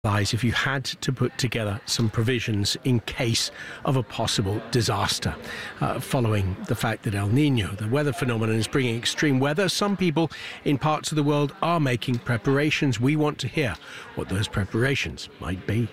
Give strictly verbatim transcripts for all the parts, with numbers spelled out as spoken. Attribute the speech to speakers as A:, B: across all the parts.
A: if you had to put together some provisions in case of a possible disaster uh, following the fact that El Nino, the weather phenomenon, is bringing extreme weather. Some people in parts of the world are making preparations. We want to hear what those preparations might be.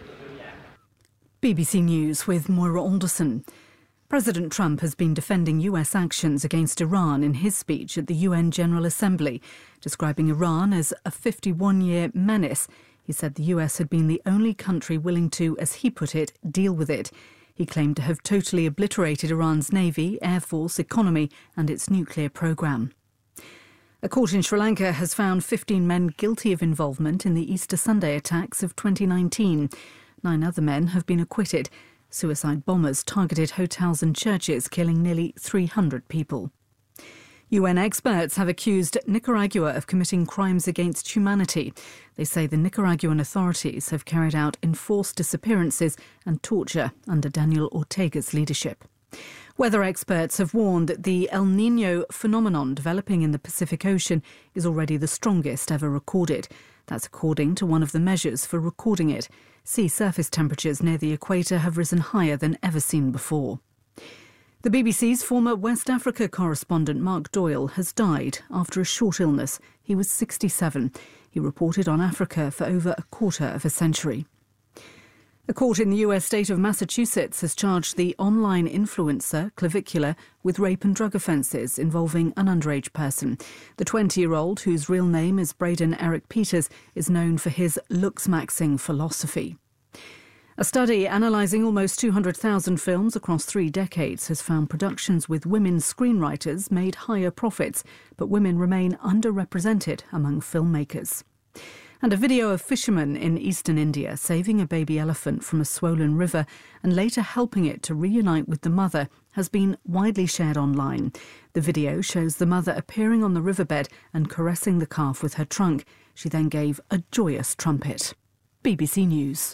B: B B C News with Moira Alderson. President Trump has been defending U S actions against Iran in his speech at the U N General Assembly, describing Iran as a fifty-one-year menace. He said the U S had been the only country willing to, as he put it, deal with it. He claimed to have totally obliterated Iran's navy, air force, economy and its nuclear programme. A court in Sri Lanka has found fifteen men guilty of involvement in the Easter Sunday attacks of twenty nineteen. Nine other men have been acquitted. Suicide bombers targeted hotels and churches, killing nearly three hundred people. U N experts have accused Nicaragua of committing crimes against humanity. They say the Nicaraguan authorities have carried out enforced disappearances and torture under Daniel Ortega's leadership. Weather experts have warned that the El Nino phenomenon developing in the Pacific Ocean is already the strongest ever recorded. That's according to one of the measures for recording it. Sea surface temperatures near the equator have risen higher than ever seen before. The B B C's former West Africa correspondent Mark Doyle has died after a short illness. He was sixty-seven. He reported on Africa for over a quarter of a century. A court in the U S state of Massachusetts has charged the online influencer Clavicula with rape and drug offences involving an underage person. The twenty-year-old, whose real name is Braden Eric Peters, is known for his looks-maxing philosophy. A study analysing almost two hundred thousand films across three decades has found productions with women screenwriters made higher profits, but women remain underrepresented among filmmakers. And a video of fishermen in eastern India saving a baby elephant from a swollen river and later helping it to reunite with the mother has been widely shared online. The video shows the mother appearing on the riverbed and caressing the calf with her trunk. She then gave a joyous trumpet. B B C News.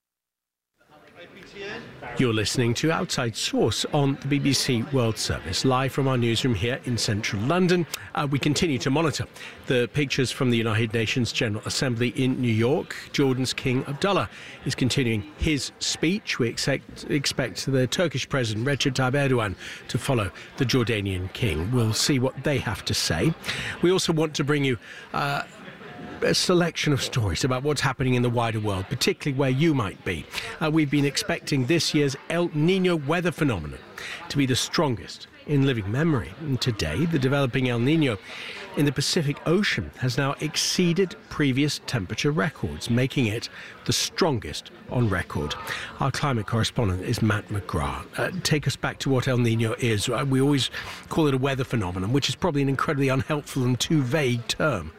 A: You're listening to Outside Source on the B B C World Service, live from our newsroom here in central London. Uh, we continue to monitor the pictures from the United Nations General Assembly in New York. Jordan's King Abdullah is continuing his speech. We expect, expect the Turkish President Recep Tayyip Erdogan to follow the Jordanian King. We'll see what they have to say. We also want to bring you Uh, a selection of stories about what's happening in the wider world, particularly where you might be. Uh, we've been expecting this year's El Nino weather phenomenon to be the strongest in living memory. And today, the developing El Nino in the Pacific Ocean has now exceeded previous temperature records, making it the strongest on record. Our climate correspondent is Matt McGrath. Uh, take us back to what El Nino is. Uh, we always call it a weather phenomenon, which is probably an incredibly unhelpful and too vague term.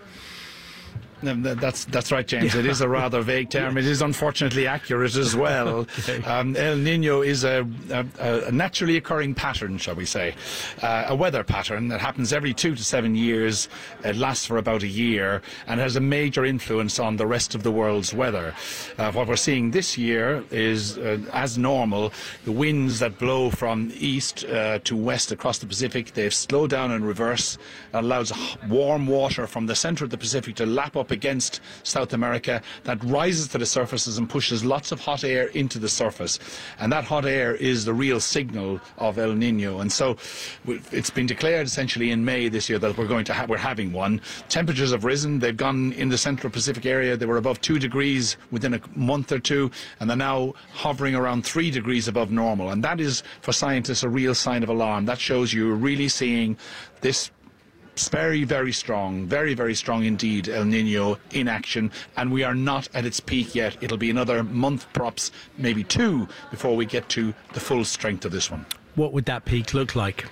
C: That's that's right, James. It is a rather vague term. It is unfortunately accurate as well. Okay. Um, El Nino is a, a, a naturally occurring pattern, shall we say, uh, a weather pattern that happens every two to seven years. It lasts for about a year and has a major influence on the rest of the world's weather. Uh, what we're seeing this year is, uh, as normal, the winds that blow from east uh, to west across the Pacific, they've slowed down in reverse. It allows warm water from the centre of the Pacific to lap up against South America, that rises to the surfaces and pushes lots of hot air into the surface, and that hot air is the real signal of El Nino. And so it's been declared essentially in May this year that we're going to have we're having one. Temperatures have risen. They've gone in the central Pacific area. They were above two degrees within a month or two, and they're now hovering around three degrees above normal, and that is for scientists a real sign of alarm. That shows you're really seeing this very, very strong, very, very strong indeed El Nino in action, and we are not at its peak yet. It'll be another month, perhaps maybe two, before we get to the full strength of this one.
A: What would that peak look like?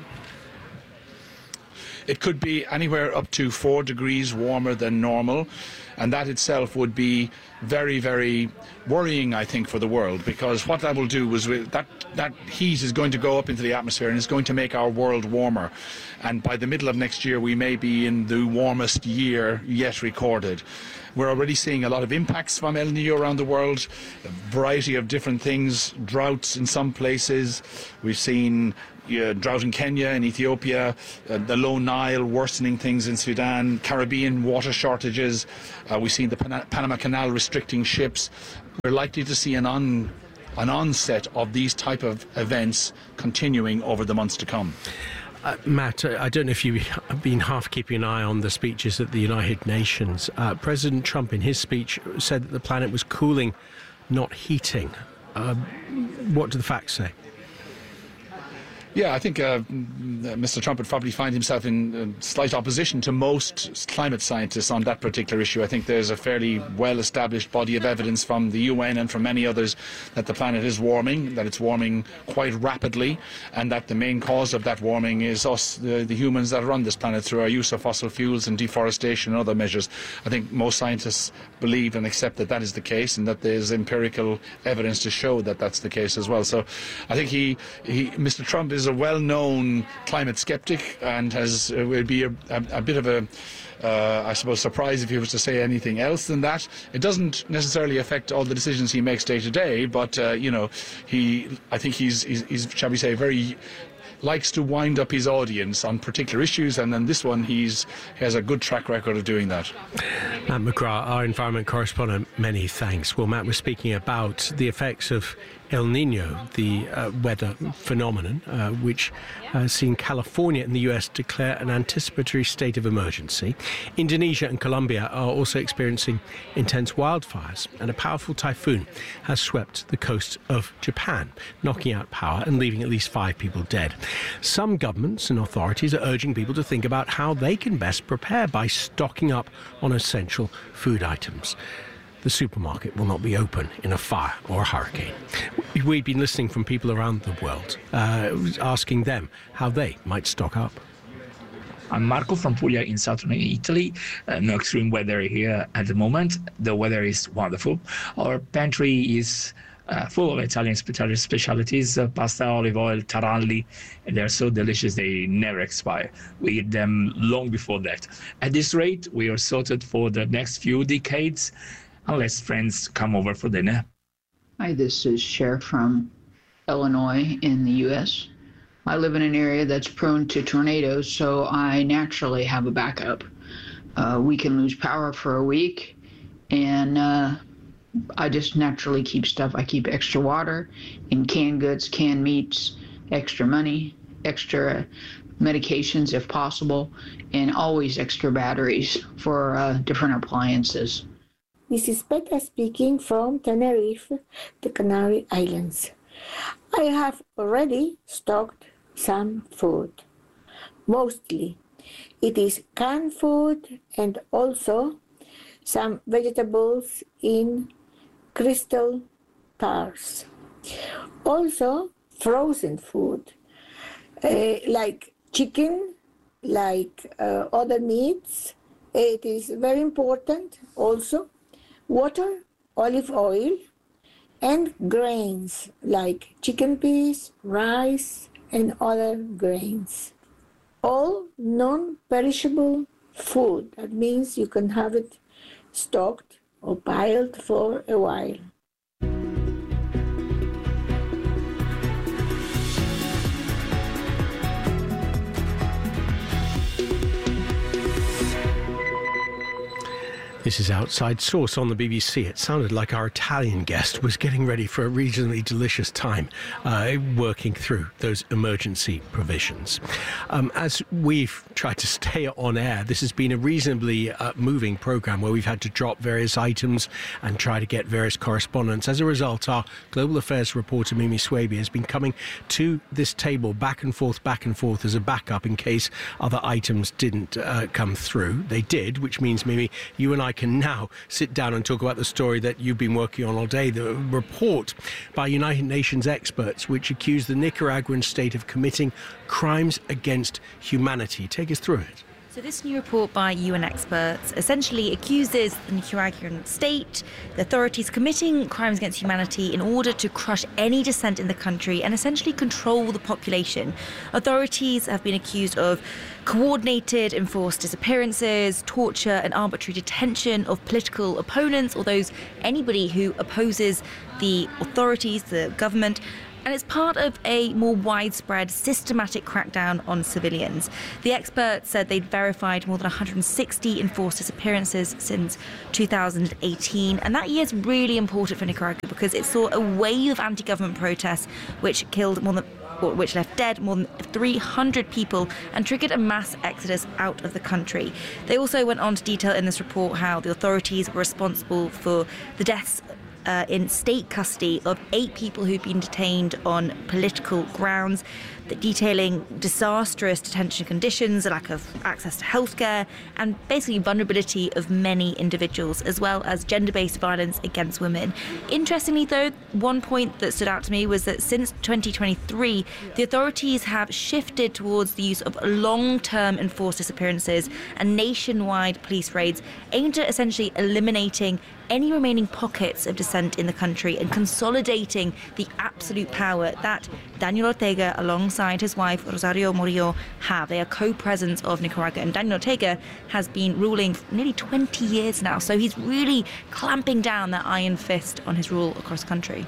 C: It could be anywhere up to four degrees warmer than normal, and that itself would be very, very worrying, I think, for the world, because what that will do is that that heat is going to go up into the atmosphere and is going to make our world warmer, and by the middle of next year we may be in the warmest year yet recorded. We're already seeing a lot of impacts from El Nino around the world, a variety of different things, droughts in some places. We've seen uh, drought in Kenya and Ethiopia, uh, the low Nile worsening things in Sudan, Caribbean water shortages. Uh, we've seen the Pan Panama Canal restricting ships. we're likely to see an on an onset of these type of events continuing over the months to come.
A: Uh, Matt, I don't know if you've been half keeping an eye on the speeches at the United Nations. Uh, President Trump, in his speech, said that the planet was cooling, not heating. Uh, what do the facts say?
C: Yeah, I think uh, Mister Trump would probably find himself in uh, slight opposition to most climate scientists on that particular issue. I think there's a fairly well-established body of evidence from the U N and from many others that the planet is warming, that it's warming quite rapidly, and that the main cause of that warming is us, the, the humans that are on this planet, through our use of fossil fuels and deforestation and other measures. I think most scientists believe and accept that that is the case, and that there's empirical evidence to show that that's the case as well. So I think he, he Mister Trump is is a well-known climate skeptic and has uh, will be a, a, a bit of a, uh, I suppose, surprise if he was to say anything else than that. It doesn't necessarily affect all the decisions he makes day to day, but uh, you know, he, I think he's, he's, he's, shall we say, very likes to wind up his audience on particular issues, and then this one he's he has a good track record of doing that.
A: Matt McGrath, our environment correspondent, many thanks. Well, Matt was speaking about the effects of El Nino, the uh, weather phenomenon, uh, which has seen California and the U S declare an anticipatory state of emergency. Indonesia and Colombia are also experiencing intense wildfires, and a powerful typhoon has swept the coast of Japan, knocking out power and leaving at least five people dead. Some governments and authorities are urging people to think about how they can best prepare by stocking up on essential food items. The supermarket will not be open in a fire or a hurricane. We've been listening from people around the world, uh, asking them how they might stock up.
D: I'm Marco from Puglia in southern Italy. Uh, no extreme weather here at the moment. The weather is wonderful. Our pantry is uh, full of Italian specialties, uh, pasta, olive oil, taralli, and they're so delicious they never expire. We eat them long before that. At this rate, we are sorted for the next few decades, unless friends come over for dinner.
E: Hi, this is Cher from Illinois in the U S I live in an area that's prone to tornadoes, so I naturally have a backup. Uh, we can lose power for a week, and uh, I just naturally keep stuff. I keep extra water and canned goods, canned meats, extra money, extra medications if possible, and always extra batteries for uh, different appliances.
F: This is Petra speaking from Tenerife, the Canary Islands. I have already stocked some food. Mostly it is canned food and also some vegetables in crystal jars. Also frozen food uh, like chicken, like uh, other meats. It is very important also. Water, olive oil, and grains like chicken peas, rice, and other grains. All non-perishable food. That means you can have it stocked or piled for a while.
A: This is Outside Source on the B B C. It sounded like our Italian guest was getting ready for a reasonably delicious time uh, working through those emergency provisions. Um, as we've tried to stay on air, this has been a reasonably uh, moving programme where we've had to drop various items and try to get various correspondents. As a result, our global affairs reporter Mimi Swaby has been coming to this table back and forth, back and forth as a backup in case other items didn't uh, come through. They did, which means, Mimi, you and I can now sit down and talk about the story that you've been working on all day, the report by United Nations experts which accuse the Nicaraguan state of committing crimes against humanity. Take us through it.
G: So this new report by U N experts essentially accuses the Nicaraguan state, the authorities, committing crimes against humanity in order to crush any dissent in the country and essentially control the population. Authorities have been accused of coordinated enforced disappearances, torture and arbitrary detention of political opponents or those anybody who opposes the authorities, the government. And it's part of a more widespread, systematic crackdown on civilians. The experts said they'd verified more than one hundred sixty enforced disappearances since two thousand eighteen. And that year is really important for Nicaragua because it saw a wave of anti-government protests which killed more than which left dead more than three hundred people and triggered a mass exodus out of the country. They also went on to detail in this report how the authorities were responsible for the deaths Uh, in state custody of eight people who've been detained on political grounds, detailing disastrous detention conditions, a lack of access to healthcare, and basically vulnerability of many individuals, as well as gender-based violence against women. Interestingly, though, one point that stood out to me was that since twenty twenty-three, the authorities have shifted towards the use of long-term enforced disappearances and nationwide police raids aimed at essentially eliminating any remaining pockets of dissent in the country and consolidating the absolute power that Daniel Ortega, alongside his wife Rosario Murillo, have. They are co-presidents of Nicaragua, and Daniel Ortega has been ruling for nearly twenty years now, so he's really clamping down that iron fist on his rule across the country.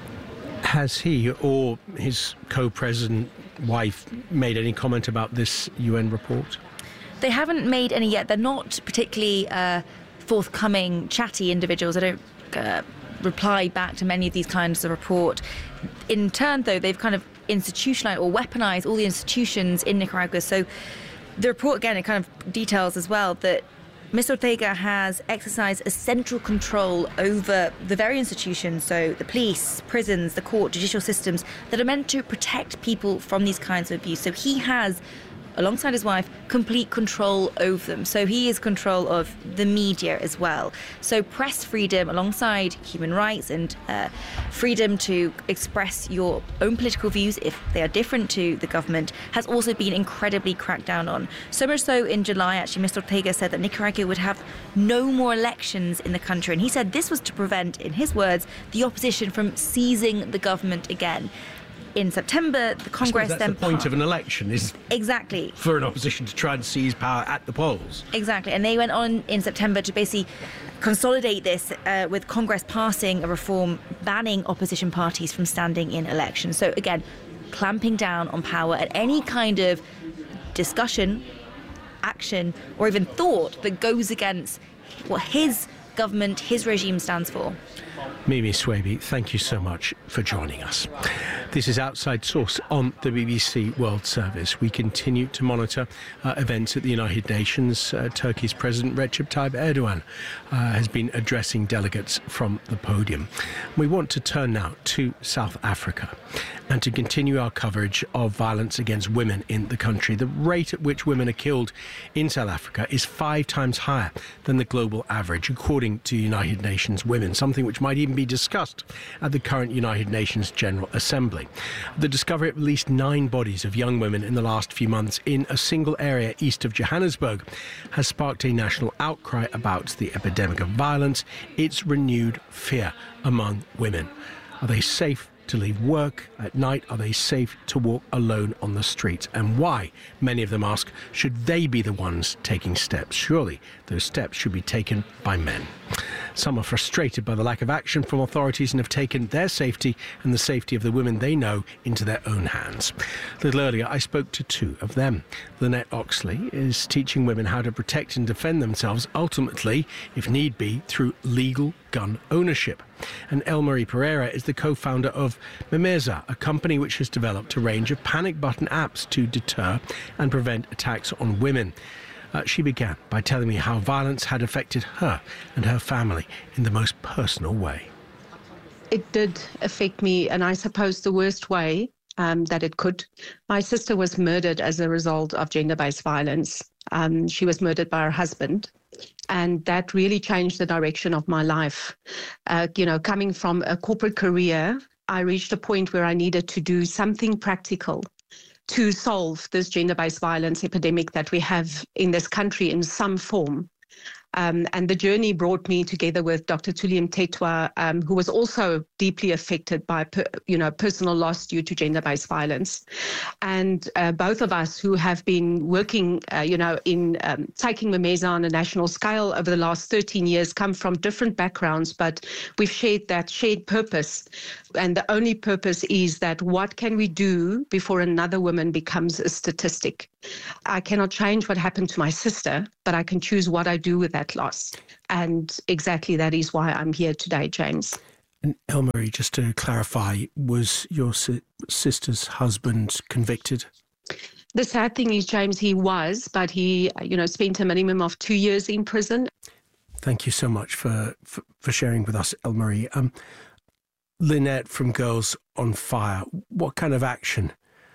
A: Has he or his co-president wife made any comment about this U N report?
G: They haven't made any yet. They're not particularly uh, forthcoming, chatty individuals. They don't uh, reply back to many of these kinds of report. In turn, though, they've kind of institutionalized or weaponized all the institutions in Nicaragua. So the report, again, it kind of details as well that Mister Ortega has exercised a central control over the very institutions, so the police, prisons, the court, judicial systems, that are meant to protect people from these kinds of abuse. So he has, alongside his wife, complete control over them. So he is control of the media as well. So press freedom, alongside human rights and uh, freedom to express your own political views if they are different to the government, has also been incredibly cracked down on. So much so, in July, actually, Mister Ortega said that Nicaragua would have no more elections in the country. And he said this was to prevent, in his words, the opposition from seizing the government again. In September, the Congress
A: that's
G: then
A: the point
G: passed.
A: of an election is
G: exactly
A: for an opposition to try and seize power at the polls.
G: Exactly, and they went on in September to basically consolidate this uh, with Congress passing a reform banning opposition parties from standing in elections. So again, clamping down on power at any kind of discussion, action, or even thought that goes against what his government, his regime stands for.
A: Mimi Swaby, thank you so much for joining us. This is Outside Source on the B B C World Service. We continue to monitor uh, events at the United Nations. Uh, Turkey's President Recep Tayyip Erdogan uh, has been addressing delegates from the podium. We want to turn now to South Africa and to continue our coverage of violence against women in the country. The rate at which women are killed in South Africa is five times higher than the global average, according to United Nations Women, something which might even be discussed at the current United Nations General Assembly. The discovery of at least nine bodies of young women in the last few months in a single area east of Johannesburg has sparked a national outcry about the epidemic of violence, its renewed fear among women. Are they safe to leave work at night? Are they safe to walk alone on the streets? And why, many of them ask, should they be the ones taking steps? Surely those steps should be taken by men. Some are frustrated by the lack of action from authorities and have taken their safety and the safety of the women they know into their own hands. A little earlier, I spoke to two of them. Lynette Oxley is teaching women how to protect and defend themselves, ultimately, if need be, through legal gun ownership. And Elmarie Pereira is the co-founder of Memeza, a company which has developed a range of panic button apps to deter and prevent attacks on women. Uh, she began by telling me how violence had affected her and her family in the most personal way.
H: It did affect me, and I suppose the worst way um, that it could. My sister was murdered as a result of gender-based violence. Um, she was murdered by her husband, and that really changed the direction of my life. Uh, you know, coming from a corporate career, I reached a point where I needed to do something practical to solve this gender-based violence epidemic that we have in this country in some form. Um, and the journey brought me together with Doctor Tuli Mthethwa, um, who was also deeply affected by, per, you know, personal loss due to gender-based violence. And uh, both of us who have been working, uh, you know, in um, taking Memeza on a national scale over the last thirteen years come from different backgrounds, but we've shared that shared purpose. And the only purpose is that what can we do before another woman becomes a statistic? I cannot change what happened to my sister, but I can choose what I do with that loss. And exactly that is why I'm here today, James.
A: And Elmarie, just to clarify, was your si- sister's husband convicted?
H: The sad thing is, James, he was, but he, you know, spent a minimum of two years in prison.
A: Thank you so much for, for, for sharing with us, Elmarie. Um, Lynette from Girls on Fire, what kind of action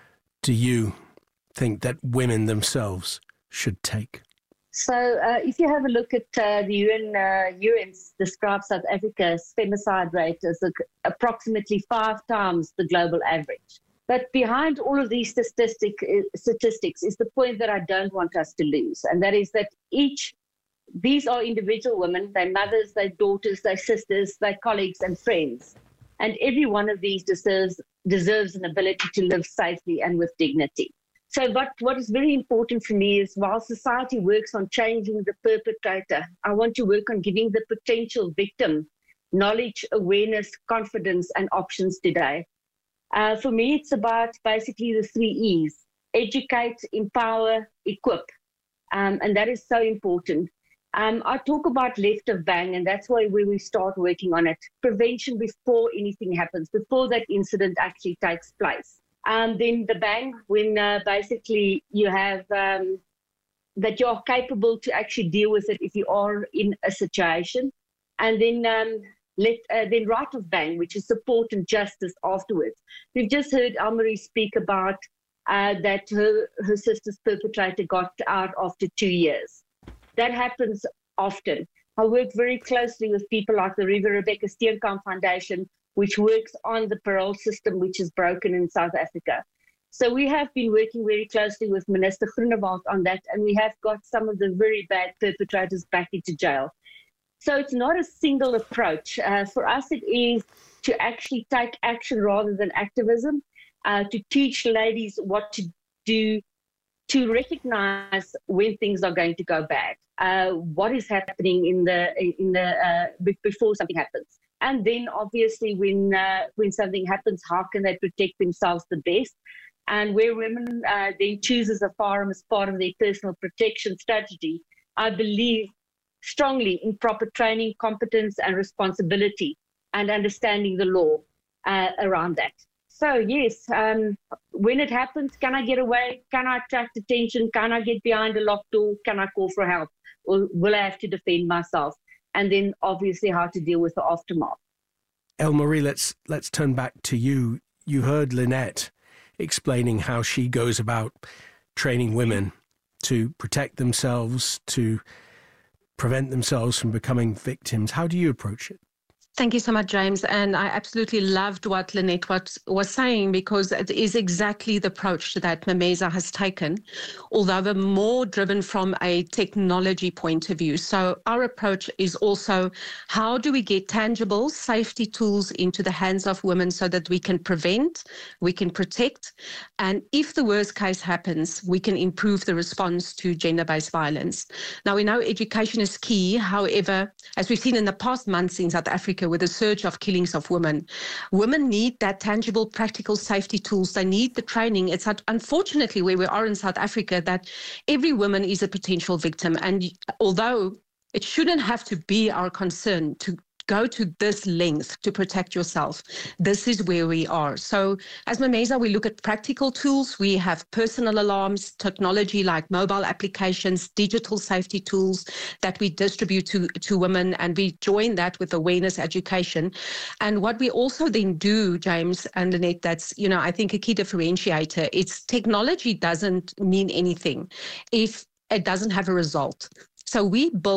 A: do you think that women themselves should take?
I: So uh, if you have a look at uh, the U N, uh, U N describes South Africa's femicide rate as a, approximately five times the global average. But behind all of these statistic, uh, statistics is the point that I don't want us to lose, and that is that each, these are individual women, their mothers, their daughters, their sisters, their colleagues and friends. And every one of these deserves deserves an ability to live safely and with dignity. So what, what is very important for me is while society works on changing the perpetrator, I want to work on giving the potential victim knowledge, awareness, confidence, and options today. Uh, for me, it's about basically the three E's: educate, empower, equip. Um, and that is so important. Um, I talk about left of bang, and that's why where we start working on it. Prevention before anything happens, before that incident actually takes place. Um, then the bang, when uh, basically you have um, that you're capable to actually deal with it if you are in a situation. And then um, let uh, then right of bang, which is support and justice afterwards. We've just heard Elmarie speak about uh, that her, her sister's perpetrator got out after two years. That happens often. I work very closely with people like the River Rebecca Steenkamp Foundation, which works on the parole system, which is broken in South Africa. So we have been working very closely with Minister Groenewald on that, and we have got some of the very bad perpetrators back into jail. So it's not a single approach. Uh, for us, it is to actually take action rather than activism, uh, to teach ladies what to do, to recognize when things are going to go bad, uh, what is happening in the in the uh, before something happens, and then obviously when uh, when something happens, how can they protect themselves the best? And where women uh, then chooses a firearm as part of their personal protection strategy, I believe strongly in proper training, competence, and responsibility, and understanding the law uh, around that. So yes, um, when it happens, can I get away? Can I attract attention? Can I get behind a locked door? Can I call for help? Or will I have to defend myself? And then obviously how to deal with the aftermath.
A: Elmarie, let's let's turn back to you. You heard Lynette explaining how she goes about training women to protect themselves, to prevent themselves from becoming victims. How do you approach it?
H: Thank you so much, James. And I absolutely loved what Lynette was, was saying, because it is exactly the approach that Memeza has taken, although the more driven from a technology point of view. So our approach is also, how do we get tangible safety tools into the hands of women so that we can prevent, we can protect, and if the worst case happens, we can improve the response to gender-based violence. Now, we know education is key. However, as we've seen in the past months in South Africa, with the surge of killings of women. Women need that tangible, practical safety tools. They need the training. It's unfortunately where we are in South Africa that every woman is a potential victim. And although it shouldn't have to be our concern to go to this length to protect yourself, this is where we are. So as Memeza, we look at practical tools. We have personal alarms, technology like mobile applications, digital safety tools that we distribute to, to women, and we join that with awareness education. And what we also then do, James and Lynette, that's, you know, I think a key differentiator, it's technology doesn't mean anything if it doesn't have a result. So we built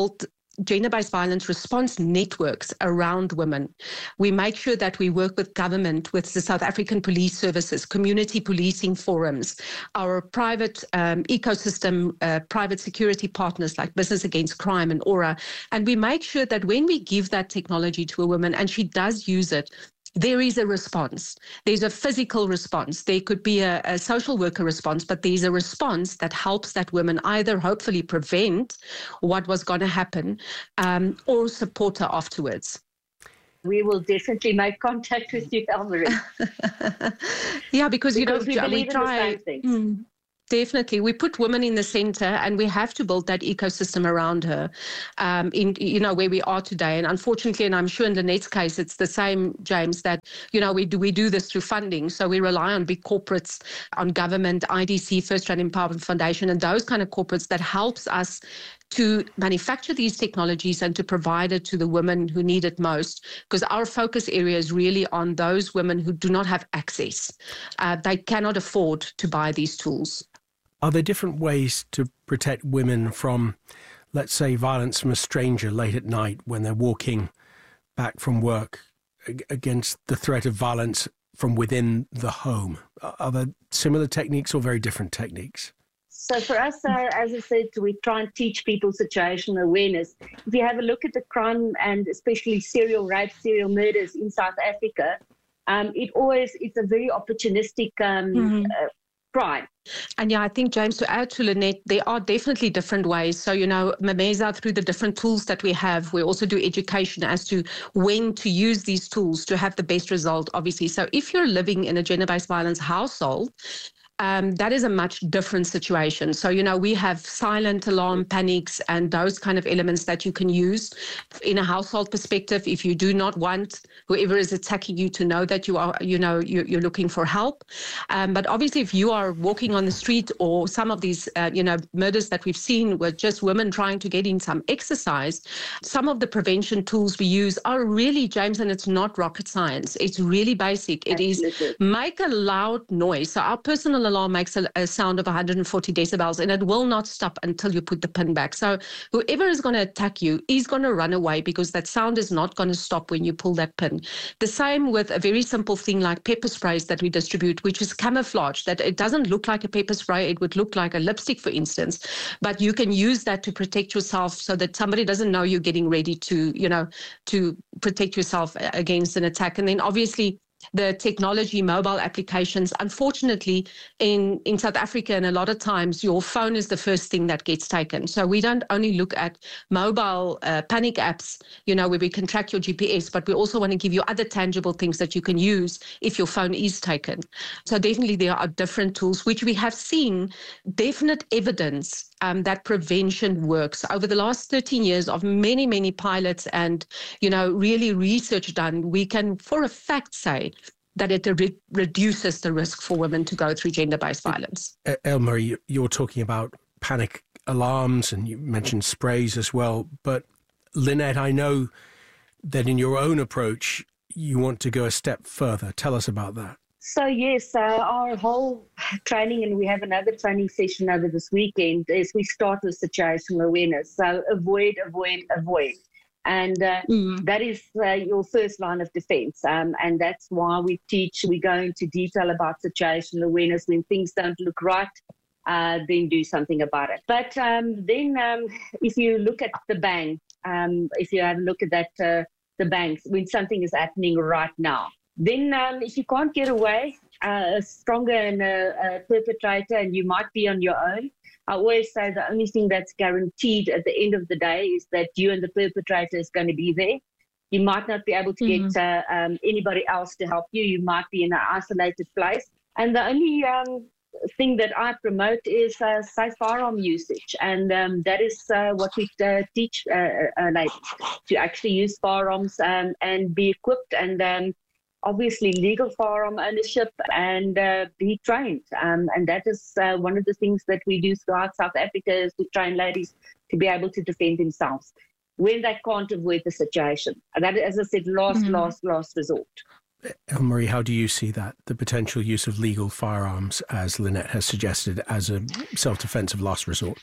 H: gender-based violence response networks around women. We make sure that we work with government, with the South African Police Services, community policing forums, our private um, ecosystem, uh, private security partners like Business Against Crime and Aura. And we make sure that when we give that technology to a woman and she does use it, there is a response. There's a physical response. There could be a, a social worker response, but there's a response that helps that woman either hopefully prevent what was going to happen um, or support her afterwards.
I: We will definitely make contact with you, Elmarie.
H: yeah, because, you
I: because
H: know,
I: we, believe
H: we try.
I: In the same things.
H: Mm. Definitely. We put women in the center and we have to build that ecosystem around her um, in, you know, where we are today. And unfortunately, and I'm sure in Lynette's case, it's the same, James, that, you know, we do, we do this through funding. So we rely on big corporates, on government, I D C, First Rand Empowerment Foundation, and those kind of corporates that helps us to manufacture these technologies and to provide it to the women who need it most, because our focus area is really on those women who do not have access. Uh, they cannot afford to buy these tools.
A: Are there different ways to protect women from, let's say, violence from a stranger late at night when they're walking back from work against the threat of violence from within the home? Are there similar techniques or very different techniques?
I: So for us, uh, as I said, we try and teach people situational awareness. If you have a look at the crime and especially serial rape, serial murders in South Africa, um, it always, it's a very opportunistic um, mm-hmm. uh, crime.
H: And yeah, I think, James, to add to Lynette, there are definitely different ways. So, you know, Mameza, through the different tools that we have, we also do education as to when to use these tools to have the best result, obviously. So if you're living in a gender-based violence household, Um, that is a much different situation. So, you know, we have silent alarm panics and those kind of elements that you can use in a household perspective if you do not want whoever is attacking you to know that you are, you know, you're, you're looking for help. Um, but obviously, if you are walking on the street or some of these, uh, you know, murders that we've seen were just women trying to get in some exercise, some of the prevention tools we use are really, James, and it's not rocket science. It's really basic. It Absolutely. is make a loud noise. So our personal alarm makes a, a sound of one hundred forty decibels and it will not stop until you put the pin back. So whoever is going to attack you is going to run away because that sound is not going to stop when you pull that pin. The same with a very simple thing like pepper sprays that we distribute, which is camouflage, that it doesn't look like a pepper spray. It would look like a lipstick, for instance, but you can use that to protect yourself so that somebody doesn't know you're getting ready to, you know, to protect yourself against an attack. And then obviously the technology, mobile applications, unfortunately, in, in South Africa, and a lot of times your phone is the first thing that gets taken. So we don't only look at mobile uh, panic apps, you know, where we can track your G P S, but we also want to give you other tangible things that you can use if your phone is taken. So definitely there are different tools, which we have seen definite evidence Um, that prevention works. Over the last thirteen years of many, many pilots and, you know, really research done, we can for a fact say that it re- reduces the risk for women to go through gender-based violence.
A: Elmarie, you're talking about panic alarms and you mentioned sprays as well. But Lynette, I know that in your own approach, you want to go a step further. Tell us about that.
I: So yes, uh, our whole training, and we have another training session over this weekend, is we start with situational awareness. So avoid, avoid, avoid. And uh, mm. that is uh, your first line of defense. Um, and that's why we teach, we go into detail about situational awareness. When things don't look right, uh, then do something about it. But um, then um, if you look at the bang, um, if you have a look at that, uh, the banks, when something is happening right now, then um, if you can't get away, uh, a stronger and a, a perpetrator, and you might be on your own, I always say the only thing that's guaranteed at the end of the day is that you and the perpetrator is going to be there. You might not be able to mm-hmm. get uh, um, anybody else to help you. You might be in an isolated place. And the only um, thing that I promote is uh, safe firearm usage. And um, that is uh, what we uh, teach uh, uh, ladies, to actually use firearms um, and be equipped and um, obviously legal firearm ownership and uh, be trained. Um, and that is uh, one of the things that we do throughout South Africa, is to train ladies to be able to defend themselves when they can't avoid the situation. And that, as I said, last, mm-hmm. last, last resort.
A: Elmarie, how do you see that, the potential use of legal firearms, as Lynette has suggested, as a self-defense of last resort?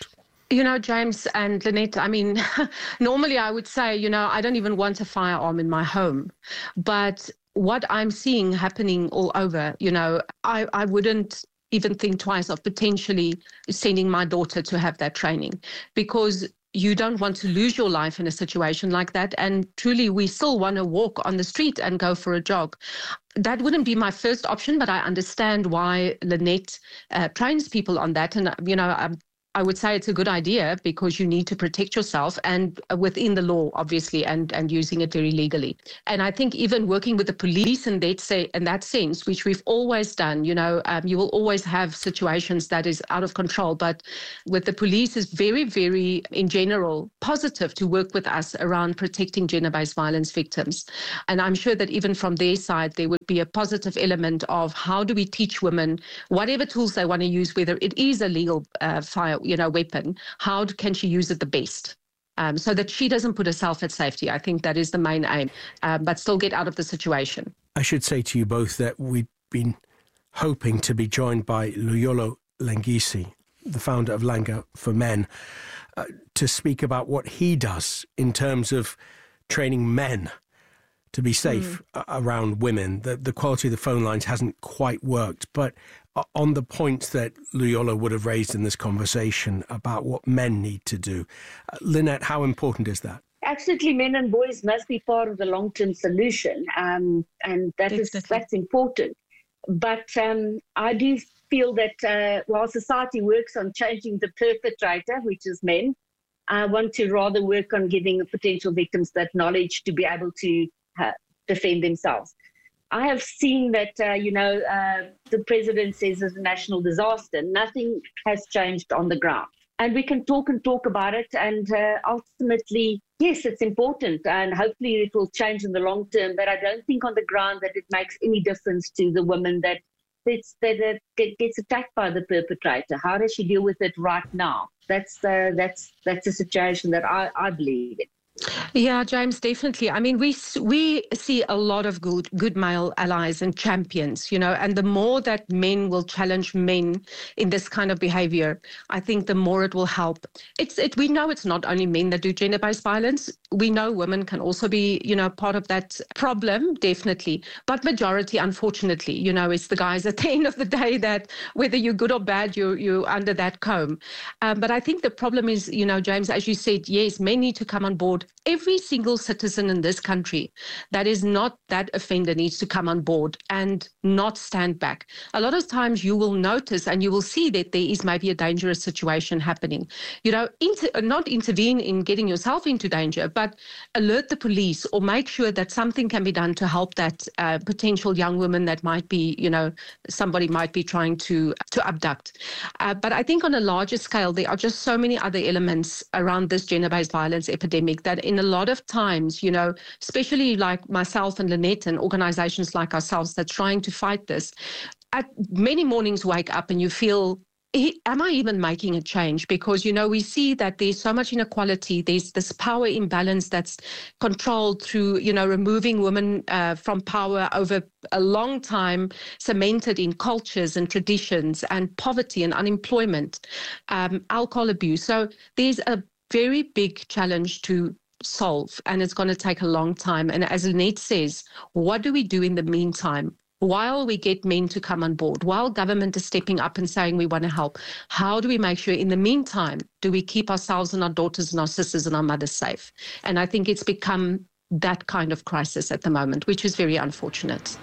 H: You know, James and Lynette, I mean, normally I would say, you know, I don't even want a firearm in my home. But what I'm seeing happening all over, you know, I, I wouldn't even think twice of potentially sending my daughter to have that training, because you don't want to lose your life in a situation like that. And truly, we still want to walk on the street and go for a jog. That wouldn't be my first option, but I understand why Lynette uh, trains people on that. And, you know, I'm I would say it's a good idea, because you need to protect yourself, and within the law, obviously, and, and using it very legally. And I think even working with the police in that, say, in that sense, which we've always done, you know, um, you will always have situations that is out of control. But with the police is very, very, in general, positive to work with us around protecting gender-based violence victims. And I'm sure that even from their side, there would be a positive element of how do we teach women, whatever tools they want to use, whether it is a legal uh, fire, you know, weapon, how can she use it the best? Um, so that she doesn't put herself at safety. I think that is the main aim, um, but still get out of the situation.
A: I should say to you both that we've been hoping to be joined by Luyolo Lengisi, the founder of Langa for Men, uh, to speak about what he does in terms of training men to be safe mm. around women. The, the quality of the phone lines hasn't quite worked, but on the points that Luyolo would have raised in this conversation about what men need to do, uh, Lynette, how important is that?
I: Absolutely, men and boys must be part of the long-term solution, um, and that is that's important. But um, I do feel that uh, while society works on changing the perpetrator, which is men, I want to rather work on giving potential victims that knowledge to be able to uh, defend themselves. I have seen that, uh, you know, uh, the president says it's a national disaster. Nothing has changed on the ground. And we can talk and talk about it. And uh, ultimately, yes, it's important. And hopefully it will change in the long term. But I don't think on the ground that it makes any difference to the woman that, that's, that, that gets attacked by the perpetrator. How does she deal with it right now? That's, uh, that's, that's a situation that I, I believe in.
H: Yeah, James, definitely. I mean, we we see a lot of good good male allies and champions, you know, and the more that men will challenge men in this kind of behavior, I think the more it will help. It's it. We know it's not only men that do gender-based violence. We know women can also be, you know, part of that problem, definitely. But majority, unfortunately, you know, it's the guys at the end of the day that whether you're good or bad, you're, you're under that comb. Um, but I think the problem is, you know, James, as you said, yes, men need to come on board. Every single citizen in this country that is not that offender needs to come on board and not stand back. A lot of times you will notice and you will see that there is maybe a dangerous situation happening. You know, inter- not intervene in getting yourself into danger, but alert the police or make sure that something can be done to help that uh, potential young woman that might be, you know, somebody might be trying to, to abduct. Uh, but I think on a larger scale, there are just so many other elements around this gender-based violence epidemic that in a lot of times, you know, especially like myself and Lynette and organizations like ourselves that's trying to fight this, at many mornings wake up and you feel, am I even making a change? Because, you know, we see that there's so much inequality. There's this power imbalance that's controlled through, you know, removing women uh, from power over a long time, cemented in cultures and traditions and poverty and unemployment, um, alcohol abuse. So there's a very big challenge to solve, and it's going to take a long time. And as Lynette says, what do we do in the meantime? While we get men to come on board, while government is stepping up and saying we want to help, how do we make sure in the meantime, do we keep ourselves and our daughters and our sisters and our mothers safe? And I think it's become that kind of crisis at the moment, which is very unfortunate.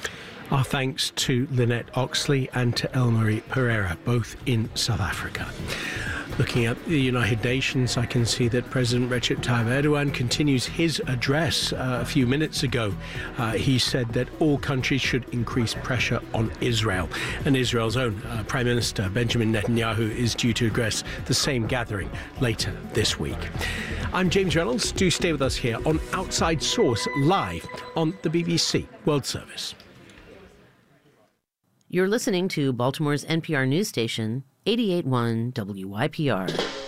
A: Our thanks to Lynette Oxley and to Elmarie Pereira, both in South Africa. Looking at the United Nations, I can see that President Recep Tayyip Erdogan continues his address uh, a few minutes ago. Uh, he said that all countries should increase pressure on Israel. And Israel's own uh, Prime Minister Benjamin Netanyahu is due to address the same gathering later this week. I'm James Reynolds. Do stay with us here on Outside Source, live on the B B C World Service.
J: You're listening to Baltimore's N P R news station, eighty-eight point one W Y P R.